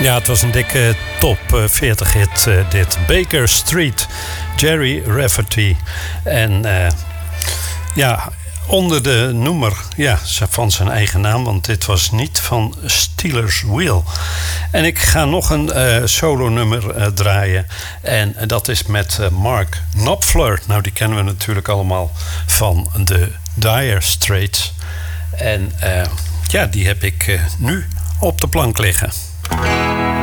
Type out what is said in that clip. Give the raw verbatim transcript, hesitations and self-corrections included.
Ja, het was een dikke top veertig hit uh, dit. Baker Street, Jerry Rafferty. En uh, ja, onder de noemer ja, van zijn eigen naam, want dit was niet van Stealers Wheel. En ik ga nog een uh, solo nummer uh, draaien. En uh, dat is met uh, Mark Knopfler. Nou, die kennen we natuurlijk allemaal van de Dire Straits. En uh, ja, die heb ik uh, nu op de plank liggen.